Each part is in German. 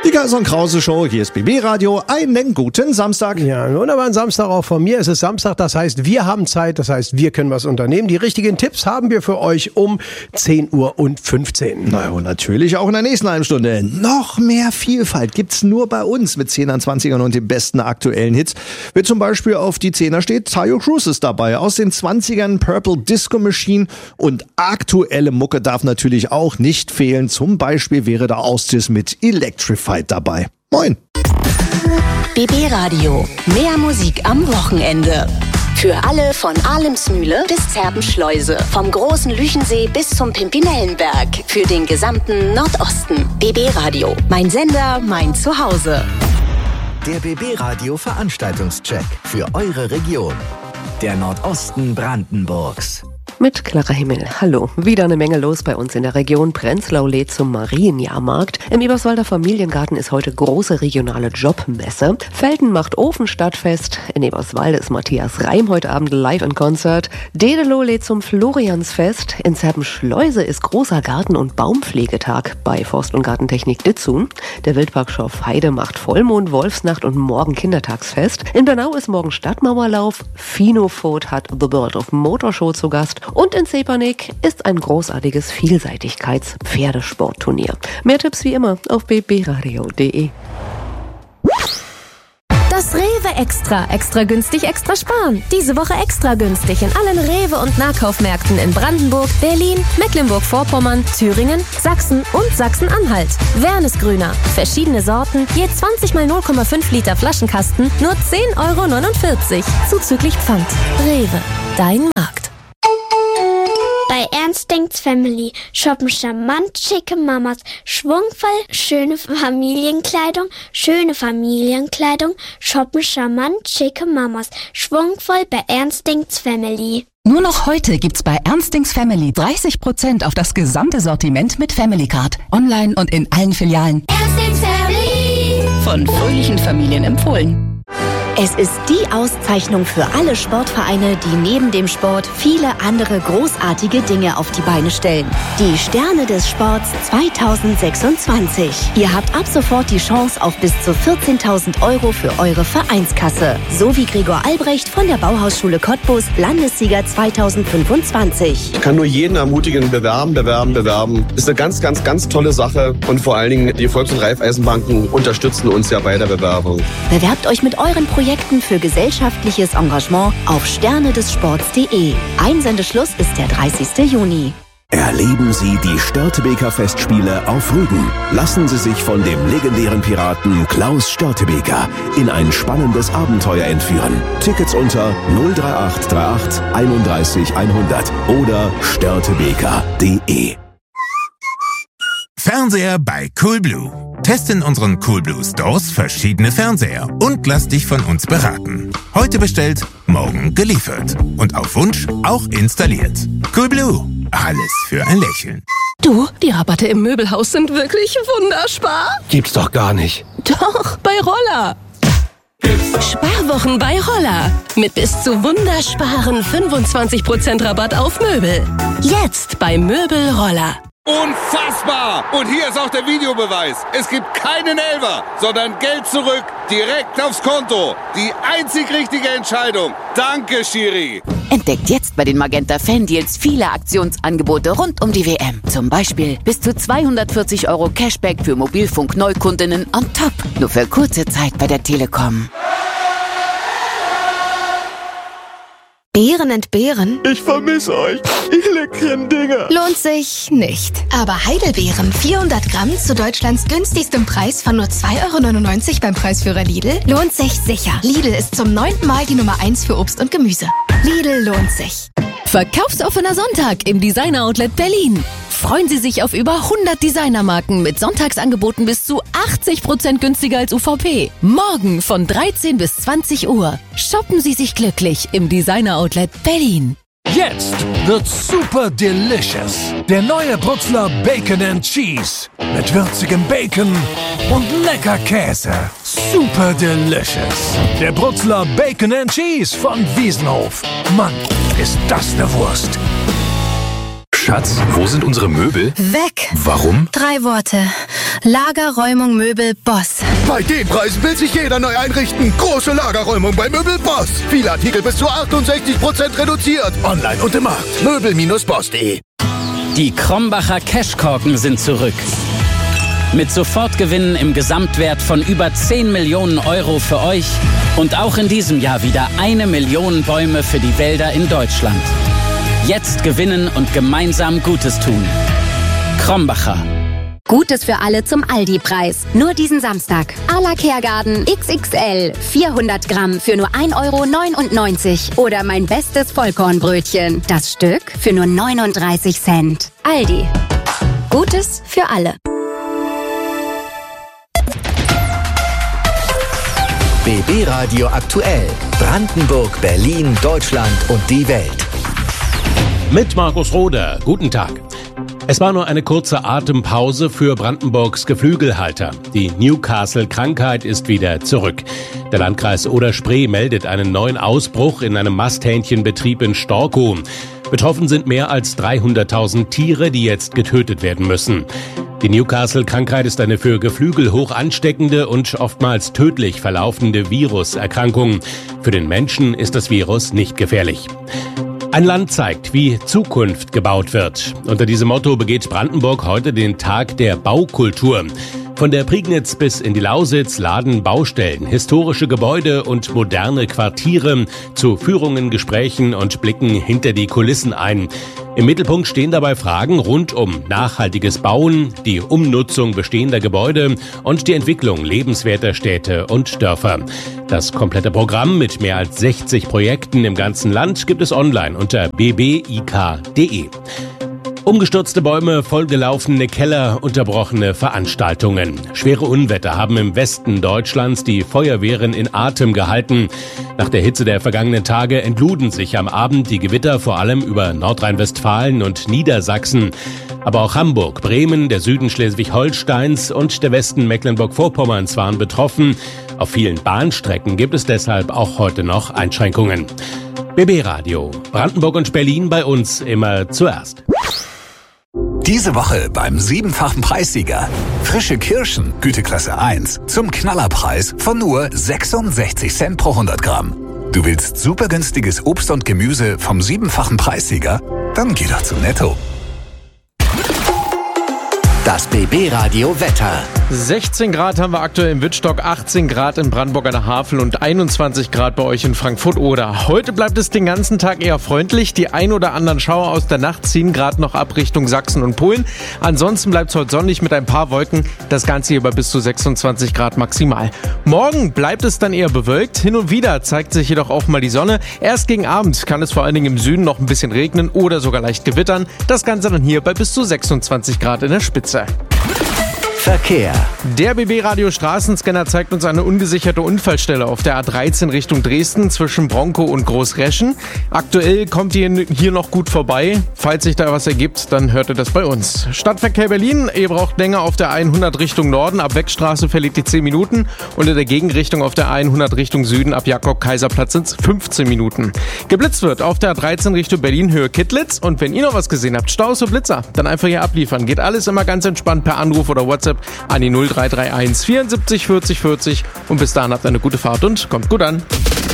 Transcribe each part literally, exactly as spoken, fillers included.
Die Kaiser und Krause Show, hier ist B B Radio, einen guten Samstag. Ja, einen wunderbaren Samstag auch von mir. Es ist Samstag, das heißt, wir haben Zeit, das heißt, wir können was unternehmen. Die richtigen Tipps haben wir für euch um zehn Uhr fünfzehn. Na und natürlich auch in der nächsten halben Stunde. Noch mehr Vielfalt gibt's nur bei uns mit zehnern, zwanzigern und den besten aktuellen Hits. Wer zum Beispiel auf die Zehner steht, Tayo Cruz ist dabei. Aus den zwanzigern Purple Disco Machine und aktuelle Mucke darf natürlich auch nicht fehlen. Zum Beispiel wäre da Austis mit Electrified dabei. Moin! B B Radio. Mehr Musik am Wochenende. Für alle von Alemsmühle bis Zerbenschleuse. Vom großen Lüchensee bis zum Pimpinellenberg. Für den gesamten Nordosten. B B Radio. Mein Sender, mein Zuhause. Der B B Radio Veranstaltungscheck für eure Region. Der Nordosten Brandenburgs. Mit Clara Himmel. Hallo. Wieder eine Menge los bei uns in der Region. Prenzlau lädt zum Marienjahrmarkt. Im Eberswalder Familiengarten ist heute große regionale Jobmesse. Felden macht Ofenstadtfest. In Eberswalde ist Matthias Reim heute Abend live in Konzert. Dedelow lädt zum Floriansfest. In Zerbenschleuse ist großer Garten- und Baumpflegetag bei Forst- und Gartentechnik Ditzun. Der Wildpark Schorfheide macht Vollmond, Wolfsnacht und morgen Kindertagsfest. In Bernau ist morgen Stadtmauerlauf. Finofort hat The World of Motor Show zu Gast. Und in Sepanik ist ein großartiges Vielseitigkeits-Pferdesportturnier. Mehr Tipps wie immer auf b b radio punkt d e. Das Rewe Extra. Extra günstig, extra sparen. Diese Woche extra günstig in allen Rewe- und Nahkaufmärkten in Brandenburg, Berlin, Mecklenburg-Vorpommern, Thüringen, Sachsen und Sachsen-Anhalt. Wernesgrüner. Verschiedene Sorten, je zwanzig mal null Komma fünf Liter Flaschenkasten, nur zehn Euro neunundvierzig. Zuzüglich Pfand. Rewe. Dein Markt. Bei Ernst Denkt's Family shoppen charmant schicke Mamas, schwungvoll schöne Familienkleidung, schöne Familienkleidung, shoppen charmant schicke Mamas, schwungvoll bei Ernst Denkt's Family. Nur noch heute gibt's bei Ernst Denkt's Family dreißig Prozent auf das gesamte Sortiment mit Family Card. Online und in allen Filialen. Ernst Denkt's Family. Von fröhlichen Familien empfohlen. Es ist die Auszeichnung für alle Sportvereine, die neben dem Sport viele andere großartige Dinge auf die Beine stellen. Die Sterne des Sports zweitausendsechsundzwanzig. Ihr habt ab sofort die Chance auf bis zu vierzehntausend Euro für eure Vereinskasse. So wie Gregor Albrecht von der Bauhausschule Cottbus, Landessieger zweitausendfünfundzwanzig. Ich kann nur jeden ermutigen, bewerben, bewerben, bewerben. Ist eine ganz, ganz, ganz tolle Sache. Und vor allen Dingen, die Volks- und Raiffeisenbanken unterstützen uns ja bei der Bewerbung. Bewerbt euch mit euren Projekten für gesellschaftliches Engagement auf sterne des sports punkt de. Einsendeschluss ist der dreißigsten Juni. Erleben Sie die Störtebeker Festspiele auf Rügen. Lassen Sie sich von dem legendären Piraten Klaus Störtebeker in ein spannendes Abenteuer entführen. Tickets unter null drei acht drei acht einunddreißig hundert oder störtebeker punkt de. Fernseher bei Coolblue. Teste in unseren Coolblue Stores verschiedene Fernseher und lass dich von uns beraten. Heute bestellt, morgen geliefert. Und auf Wunsch auch installiert. Coolblue. Alles für ein Lächeln. Du, die Rabatte im Möbelhaus sind wirklich wunderspar. Gibt's doch gar nicht. Doch, bei Roller. Sparwochen bei Roller. Mit bis zu wundersparen fünfundzwanzig Prozent Rabatt auf Möbel. Jetzt bei Möbel Roller. Unfassbar! Und hier ist auch der Videobeweis. Es gibt keinen Elfer, sondern Geld zurück, direkt aufs Konto. Die einzig richtige Entscheidung. Danke, Schiri. Entdeckt jetzt bei den Magenta Fan-Deals viele Aktionsangebote rund um die W M. Zum Beispiel bis zu zweihundertvierzig Euro Cashback für Mobilfunk-Neukundinnen on top. Nur für kurze Zeit bei der Telekom. Beeren entbehren? Ich vermisse euch. Ihr leckeren Dinger. Lohnt sich nicht. Aber Heidelbeeren, vierhundert Gramm zu Deutschlands günstigstem Preis von nur zwei Euro neunundneunzig beim Preisführer Lidl, lohnt sich sicher. Lidl ist zum neunten Mal die Nummer eins für Obst und Gemüse. Lidl lohnt sich. Verkaufsoffener Sonntag im Designer Outlet Berlin. Freuen Sie sich auf über hundert Designermarken mit Sonntagsangeboten bis zu achtzig Prozent günstiger als U V P. Morgen von dreizehn bis zwanzig Uhr. Shoppen Sie sich glücklich im Designer Outlet Berlin. Jetzt wird's super delicious. Der neue Brutzler Bacon and Cheese. Mit würzigem Bacon und lecker Käse. Super delicious. Der Brutzler Bacon and Cheese von Wiesenhof. Mann, ist das eine Wurst. Schatz, wo sind unsere Möbel? Weg. Warum? Drei Worte. Lagerräumung Möbel Boss. Bei den Preisen will sich jeder neu einrichten. Große Lagerräumung bei Möbel Boss. Viele Artikel bis zu achtundsechzig Prozent reduziert. Online und im Markt. Möbel Bindestrich boss punkt de. Die Krombacher Cashkorken sind zurück. Mit Sofortgewinnen im Gesamtwert von über zehn Millionen Euro für euch und auch in diesem Jahr wieder eine Million Bäume für die Wälder in Deutschland. Jetzt gewinnen und gemeinsam Gutes tun. Krombacher. Gutes für alle zum Aldi-Preis. Nur diesen Samstag. Ala Kehrgarten X X L. vierhundert Gramm für nur ein Euro neunundneunzig. Oder mein bestes Vollkornbrötchen. Das Stück für nur neununddreißig Cent. Aldi. Gutes für alle. B B Radio aktuell. Brandenburg, Berlin, Deutschland und die Welt. Mit Markus Roder. Guten Tag. Es war nur eine kurze Atempause für Brandenburgs Geflügelhalter. Die Newcastle-Krankheit ist wieder zurück. Der Landkreis Oder-Spree meldet einen neuen Ausbruch in einem Masthähnchenbetrieb in Storkow. Betroffen sind mehr als dreihunderttausend Tiere, die jetzt getötet werden müssen. Die Newcastle-Krankheit ist eine für Geflügel hoch ansteckende und oftmals tödlich verlaufende Viruserkrankung. Für den Menschen ist das Virus nicht gefährlich. Ein Land zeigt, wie Zukunft gebaut wird. Unter diesem Motto begeht Brandenburg heute den Tag der Baukultur. Von der Prignitz bis in die Lausitz laden Baustellen, historische Gebäude und moderne Quartiere zu Führungen, Gesprächen und Blicken hinter die Kulissen ein. Im Mittelpunkt stehen dabei Fragen rund um nachhaltiges Bauen, die Umnutzung bestehender Gebäude und die Entwicklung lebenswerter Städte und Dörfer. Das komplette Programm mit mehr als sechzig Projekten im ganzen Land gibt es online unter b b i k punkt d e. Umgestürzte Bäume, vollgelaufene Keller, unterbrochene Veranstaltungen. Schwere Unwetter haben im Westen Deutschlands die Feuerwehren in Atem gehalten. Nach der Hitze der vergangenen Tage entluden sich am Abend die Gewitter vor allem über Nordrhein-Westfalen und Niedersachsen. Aber auch Hamburg, Bremen, der Süden Schleswig-Holsteins und der Westen Mecklenburg-Vorpommerns waren betroffen. Auf vielen Bahnstrecken gibt es deshalb auch heute noch Einschränkungen. B B Radio, Brandenburg und Berlin bei uns immer zuerst. Diese Woche beim siebenfachen Preissieger. Frische Kirschen, Güteklasse eins, zum Knallerpreis von nur sechsundsechzig Cent pro hundert Gramm. Du willst super günstiges Obst und Gemüse vom siebenfachen Preissieger? Dann geh doch zu Netto. Das B B Radio Wetter. sechzehn Grad haben wir aktuell in Wittstock, achtzehn Grad in Brandenburg an der Havel und einundzwanzig Grad bei euch in Frankfurt-Oder. Heute bleibt es den ganzen Tag eher freundlich. Die ein oder anderen Schauer aus der Nacht ziehen gerade noch ab Richtung Sachsen und Polen. Ansonsten bleibt es heute sonnig mit ein paar Wolken. Das Ganze hier bei bis zu sechsundzwanzig Grad maximal. Morgen bleibt es dann eher bewölkt. Hin und wieder zeigt sich jedoch auch mal die Sonne. Erst gegen Abend kann es vor allen Dingen im Süden noch ein bisschen regnen oder sogar leicht gewittern. Das Ganze dann hier bei bis zu sechsundzwanzig Grad in der Spitze. Verkehr. Der B B-Radio Straßenscanner zeigt uns eine ungesicherte Unfallstelle auf der A dreizehn Richtung Dresden zwischen Bronkow und Großreschen. Aktuell kommt ihr hier noch gut vorbei. Falls sich da was ergibt, dann hört ihr das bei uns. Stadtverkehr Berlin. Ihr braucht länger auf der hundert Richtung Norden. Ab Wegstraße verliert die zehn Minuten. Und in der Gegenrichtung auf der hundert Richtung Süden ab Jakob-Kaiserplatz sind es fünfzehn Minuten. Geblitzt wird auf der A dreizehn Richtung Berlin Höhe Kittlitz. Und wenn ihr noch was gesehen habt, Staus und Blitzer, dann einfach hier abliefern. Geht alles immer ganz entspannt per Anruf oder WhatsApp an die null drei drei eins vierundsiebzig vierzig vierzig und bis dahin habt eine gute Fahrt und kommt gut an.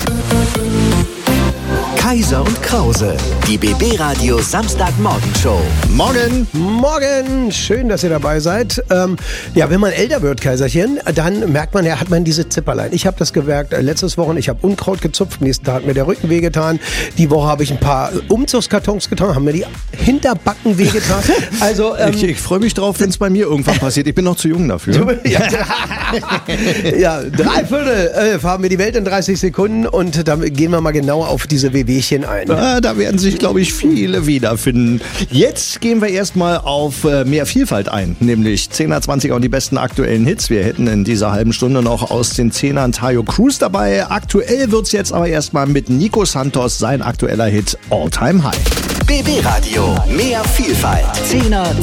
Kaiser und Krause, die B B-Radio Samstagmorgenshow. Morgen. Morgen. Schön, dass ihr dabei seid. Ähm, ja, wenn man älter wird, Kaiserchen, dann merkt man ja, hat man diese Zipperlein. Ich habe das gemerkt äh, letztes Wochen. Ich habe Unkraut gezupft. Nächsten Tag hat mir der Rücken wehgetan. Die Woche habe ich ein paar Umzugskartons getan, haben mir die Hinterbacken wehgetan. Also, ähm, ich ich freue mich drauf, wenn es bei mir irgendwann passiert. Ich bin noch zu jung dafür. ja, ja, drei Viertel äh, fahren wir die Welt in dreißig Sekunden und dann gehen wir mal genauer auf diese W W ein. Ah, da werden sich, glaube ich, viele wiederfinden. Jetzt gehen wir erstmal auf äh, mehr Vielfalt ein, nämlich zehner, zwanziger und die besten aktuellen Hits. Wir hätten in dieser halben Stunde noch aus den Zehnern Tayo Cruz dabei. Aktuell wird's jetzt aber erstmal mit Nico Santos, sein aktueller Hit All Time High. B B-Radio, mehr Vielfalt. Zehner,